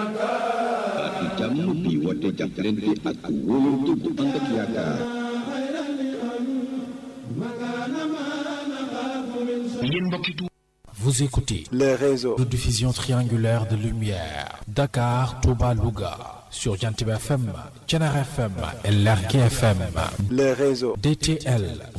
jàmm bi woote jàppalante ak wóolante bu ànd ak yaakaar. Vous écoutez les réseaux de diffusion triangulaire de lumière Dakar, Touba, Louga sur Jantib FM, Thiénaba FM et Lergui FM. les réseaux DTL